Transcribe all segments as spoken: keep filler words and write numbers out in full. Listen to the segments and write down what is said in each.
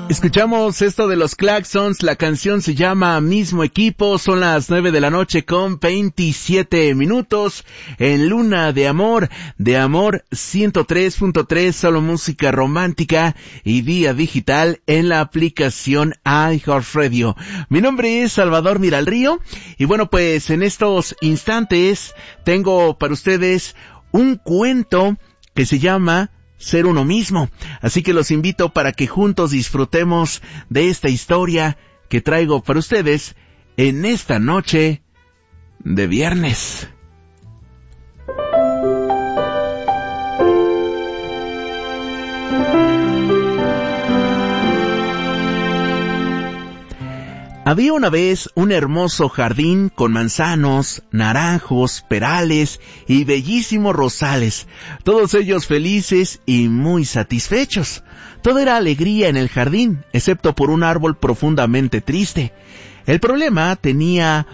Escuchamos esto de los Claxons, la canción se llama Mismo Equipo, son las nueve de la noche con veintisiete minutos, en Luna de Amor, de Amor ciento tres punto tres, solo música romántica y vía digital en la aplicación iHeartRadio. Mi nombre es Salvador Miralrío y bueno, pues en estos instantes tengo para ustedes un cuento que se llama Ser uno mismo. Así que los invito para que juntos disfrutemos de esta historia que traigo para ustedes en esta noche de viernes. Había una vez un hermoso jardín con manzanos, naranjos, perales y bellísimos rosales, todos ellos felices y muy satisfechos. Todo era alegría en el jardín, excepto por un árbol profundamente triste. El problema tenía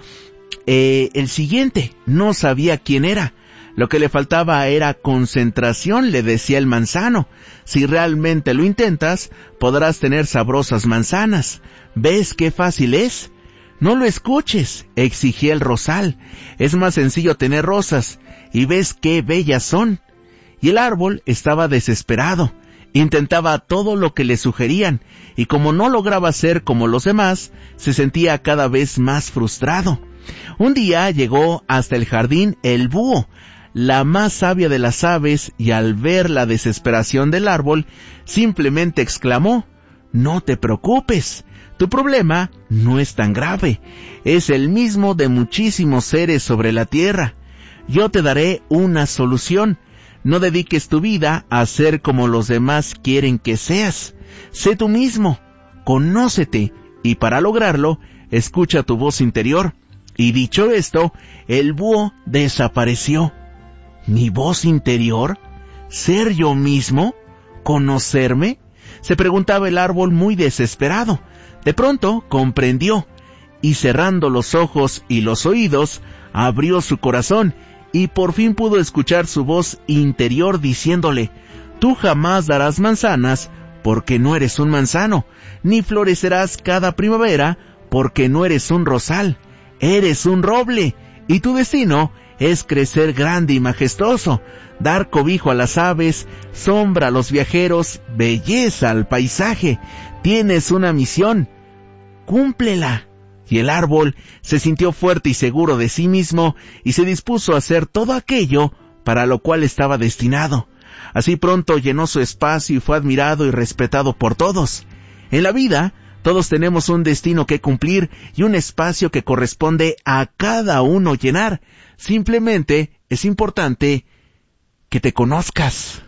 eh, el siguiente: no sabía quién era. Lo que le faltaba era concentración, le decía el manzano. Si realmente lo intentas, podrás tener sabrosas manzanas. ¿Ves qué fácil es? No lo escuches, exigía el rosal. Es más sencillo tener rosas, y ves qué bellas son. Y el árbol estaba desesperado. Intentaba todo lo que le sugerían, y como no lograba ser como los demás, se sentía cada vez más frustrado. Un día llegó hasta el jardín el búho, la más sabia de las aves, y al ver la desesperación del árbol, simplemente exclamó: «No te preocupes, tu problema no es tan grave, es el mismo de muchísimos seres sobre la tierra. Yo te daré una solución. No dediques tu vida a ser como los demás quieren que seas. Sé tú mismo, conócete, y para lograrlo, escucha tu voz interior». Y dicho esto, el búho desapareció. ¿Mi voz interior? ¿Ser yo mismo? ¿Conocerme?, se preguntaba el árbol muy desesperado. De pronto comprendió, y cerrando los ojos y los oídos, abrió su corazón, y por fin pudo escuchar su voz interior diciéndole: «Tú jamás darás manzanas, porque no eres un manzano, ni florecerás cada primavera, porque no eres un rosal. Eres un roble, y tu destino es crecer grande y majestuoso, dar cobijo a las aves, sombra a los viajeros, belleza al paisaje. Tienes una misión, cúmplela». Y el árbol se sintió fuerte y seguro de sí mismo, y se dispuso a hacer todo aquello para lo cual estaba destinado. Así pronto llenó su espacio y fue admirado y respetado por todos. En la vida, todos tenemos un destino que cumplir y un espacio que corresponde a cada uno llenar. Simplemente es importante que te conozcas.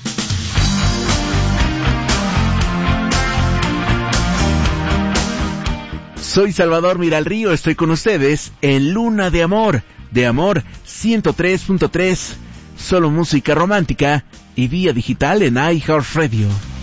Soy Salvador Miralrío, estoy con ustedes en Luna de Amor, de Amor ciento tres punto tres, solo música romántica y vía digital en iHeartRadio.